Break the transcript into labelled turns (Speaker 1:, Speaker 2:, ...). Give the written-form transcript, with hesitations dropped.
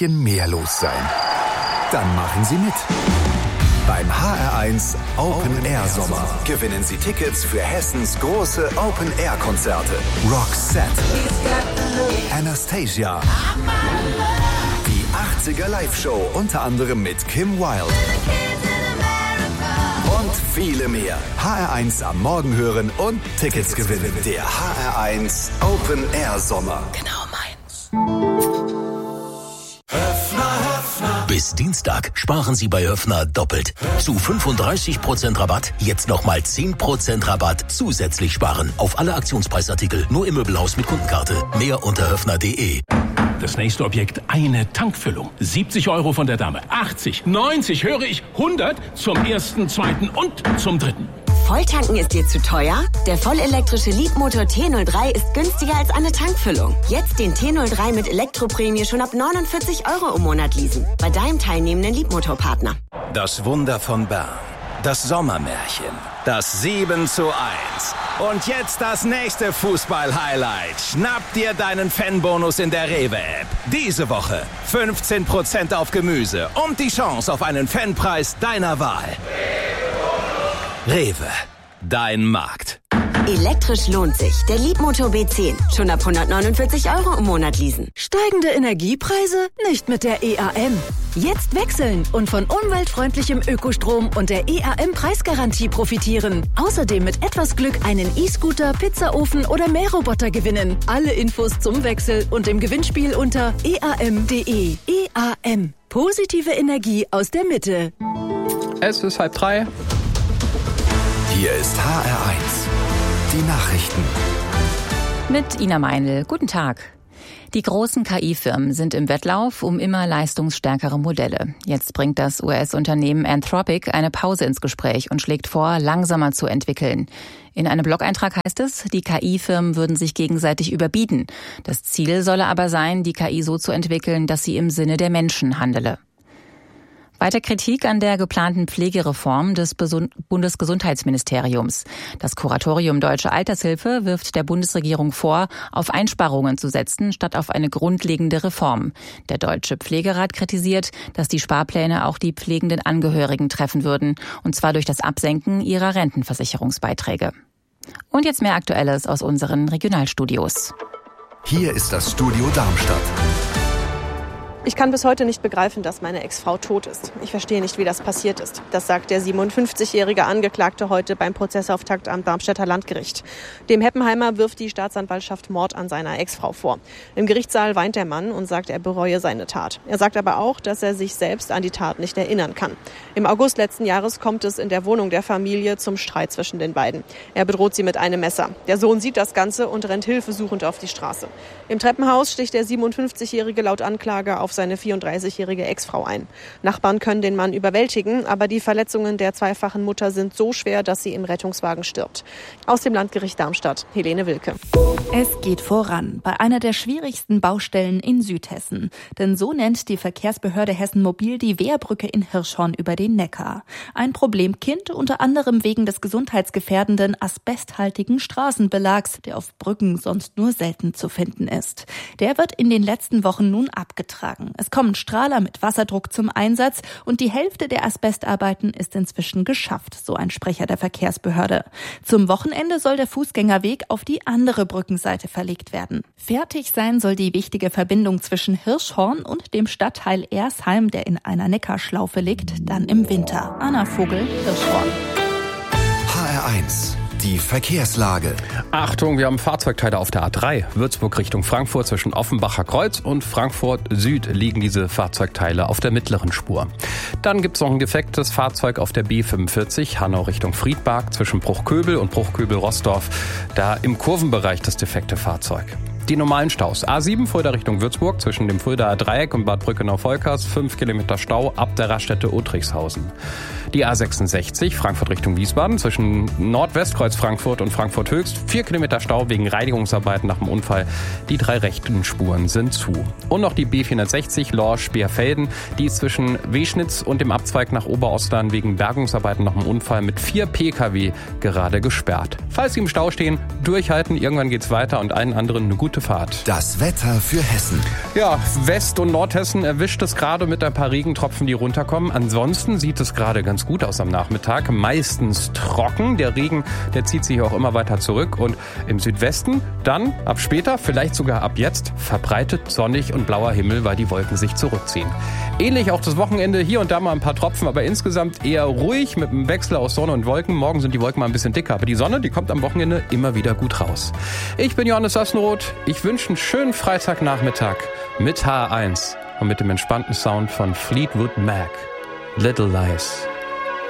Speaker 1: bisschen mehr los sein? Dann machen Sie mit. Beim HR1 Open Air Sommer gewinnen Sie Tickets für Hessens große Open Air Konzerte. Roxette, Anastasia, die 80er Live-Show unter anderem mit Kim Wilde und viele mehr. HR1 am Morgen hören und Tickets gewinnen. Der HR1 Open Air Sommer.
Speaker 2: Genau meins.
Speaker 3: Bis Dienstag sparen Sie bei Höffner doppelt. Zu 35% Rabatt, jetzt nochmal 10% Rabatt zusätzlich sparen. Auf alle Aktionspreisartikel, nur im Möbelhaus mit Kundenkarte. Mehr unter höffner.de.
Speaker 4: Das nächste Objekt, eine Tankfüllung. 70 € von der Dame, 80, 90, höre ich, 100 zum ersten, zweiten und zum dritten.
Speaker 5: Volltanken ist dir zu teuer? Der vollelektrische Leapmotor T03 ist günstiger als eine Tankfüllung. Jetzt den T03 mit Elektroprämie schon ab 49 € im Monat leasen. Bei deinem teilnehmenden Leapmotor-Partner.
Speaker 6: Das Wunder von Bern. Das Sommermärchen. Das 7:1. Und jetzt das nächste Fußball-Highlight. Schnapp dir deinen Fanbonus in der Rewe-App. Diese Woche 15% auf Gemüse und die Chance auf einen Fanpreis deiner Wahl. Rewe, dein Markt.
Speaker 5: Elektrisch lohnt sich. Der Leapmotor B10. Schon ab 149 € im Monat leasen.
Speaker 7: Steigende Energiepreise? Nicht mit der EAM. Jetzt wechseln und von umweltfreundlichem Ökostrom und der EAM-Preisgarantie profitieren. Außerdem mit etwas Glück einen E-Scooter, Pizzaofen oder Mähroboter gewinnen. Alle Infos zum Wechsel und im Gewinnspiel unter eam.de. EAM. Positive Energie aus der Mitte.
Speaker 8: Es ist 2:30.
Speaker 1: Hier ist HR1. Die Nachrichten.
Speaker 2: Mit Ina Meinl. Guten Tag. Die großen KI-Firmen sind im Wettlauf um immer leistungsstärkere Modelle. Jetzt bringt das US-Unternehmen Anthropic eine Pause ins Gespräch und schlägt vor, langsamer zu entwickeln. In einem Blog-Eintrag heißt es, die KI-Firmen würden sich gegenseitig überbieten. Das Ziel solle aber sein, die KI so zu entwickeln, dass sie im Sinne der Menschen handele. Weiter Kritik an der geplanten Pflegereform des Bundesgesundheitsministeriums. Das Kuratorium Deutsche Altershilfe wirft der Bundesregierung vor, auf Einsparungen zu setzen, statt auf eine grundlegende Reform. Der Deutsche Pflegerat kritisiert, dass die Sparpläne auch die pflegenden Angehörigen treffen würden, und zwar durch das Absenken ihrer Rentenversicherungsbeiträge. Und jetzt mehr Aktuelles aus unseren Regionalstudios.
Speaker 1: Hier ist das Studio Darmstadt.
Speaker 9: Ich kann bis heute nicht begreifen, dass meine Ex-Frau tot ist. Ich verstehe nicht, wie das passiert ist. Das sagt der 57-jährige Angeklagte heute beim Prozessauftakt am Darmstädter Landgericht. Dem Heppenheimer wirft die Staatsanwaltschaft Mord an seiner Ex-Frau vor. Im Gerichtssaal weint der Mann und sagt, er bereue seine Tat. Er sagt aber auch, dass er sich selbst an die Tat nicht erinnern kann. Im August letzten Jahres kommt es in der Wohnung der Familie zum Streit zwischen den beiden. Er bedroht sie mit einem Messer. Der Sohn sieht das Ganze und rennt hilfesuchend auf die Straße. Im Treppenhaus sticht der 57-jährige laut Anklage auf seine 34-jährige Ex-Frau ein. Nachbarn können den Mann überwältigen, aber die Verletzungen der zweifachen Mutter sind so schwer, dass sie im Rettungswagen stirbt. Aus dem Landgericht Darmstadt, Helene Wilke.
Speaker 10: Es geht voran bei einer der schwierigsten Baustellen in Südhessen. Denn so nennt die Verkehrsbehörde Hessen Mobil die Wehrbrücke in Hirschhorn über den Neckar. Ein Problemkind, unter anderem wegen des gesundheitsgefährdenden asbesthaltigen Straßenbelags, der auf Brücken sonst nur selten zu finden ist. Der wird in den letzten Wochen nun abgetragen. Es kommen Strahler mit Wasserdruck zum Einsatz und die Hälfte der Asbestarbeiten ist inzwischen geschafft, so ein Sprecher der Verkehrsbehörde. Zum Wochenende soll der Fußgängerweg auf die andere Brückenseite verlegt werden. Fertig sein soll die wichtige Verbindung zwischen Hirschhorn und dem Stadtteil Ersheim, der in einer Neckarschlaufe liegt, dann im Winter. Anna Vogel, Hirschhorn.
Speaker 1: HR1. Die Verkehrslage.
Speaker 8: Achtung, wir haben Fahrzeugteile auf der A3. Würzburg Richtung Frankfurt zwischen Offenbacher Kreuz und Frankfurt Süd liegen diese Fahrzeugteile auf der mittleren Spur. Dann gibt es noch ein defektes Fahrzeug auf der B45 Hanau Richtung Friedberg zwischen Bruchköbel und Bruchköbel-Rossdorf. Da im Kurvenbereich das defekte Fahrzeug. Die normalen Staus. A7 Fulda Richtung Würzburg zwischen dem Fuldaer Dreieck und Bad Brückenau-Volkers 5 Kilometer Stau ab der Raststätte Uttrichshausen. Die A66 Frankfurt Richtung Wiesbaden zwischen Nordwestkreuz Frankfurt und Frankfurt Höchst 4 Kilometer Stau wegen Reinigungsarbeiten nach dem Unfall. Die 3 rechten Spuren sind zu. Und noch die B460 Lorsch-Beerfelden, die ist zwischen Weschnitz und dem Abzweig nach Oberostern wegen Bergungsarbeiten nach dem Unfall mit 4 Pkw gerade gesperrt. Falls Sie im Stau stehen, durchhalten, irgendwann geht's weiter und allen anderen eine gute gute Fahrt.
Speaker 1: Das Wetter für Hessen.
Speaker 8: Ja, West- und Nordhessen erwischt es gerade mit ein paar Regentropfen, die runterkommen. Ansonsten sieht es gerade ganz gut aus am Nachmittag. Meistens trocken. Der Regen, der zieht sich auch immer weiter zurück. Und im Südwesten dann ab später, vielleicht sogar ab jetzt, verbreitet sonnig und blauer Himmel, weil die Wolken sich zurückziehen. Ähnlich auch das Wochenende, hier und da mal ein paar Tropfen, aber insgesamt eher ruhig mit einem Wechsel aus Sonne und Wolken. Morgen sind die Wolken mal ein bisschen dicker, aber die Sonne, die kommt am Wochenende immer wieder gut raus. Ich bin Johannes Sassenroth. Ich wünsche einen schönen Freitagnachmittag mit HR1 und mit dem entspannten Sound von Fleetwood Mac. Little Lies.